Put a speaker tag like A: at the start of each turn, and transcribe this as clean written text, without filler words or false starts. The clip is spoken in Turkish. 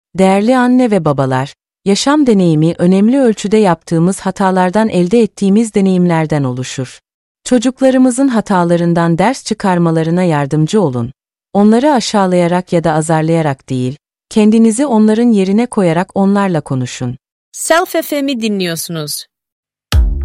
A: Değerli anne ve babalar, yaşam deneyimi önemli ölçüde yaptığımız hatalardan elde ettiğimiz deneyimlerden oluşur. Çocuklarımızın hatalarından ders çıkarmalarına yardımcı olun. Onları aşağılayarak ya da azarlayarak değil, kendinizi onların yerine koyarak onlarla konuşun.
B: Self FM'i dinliyorsunuz.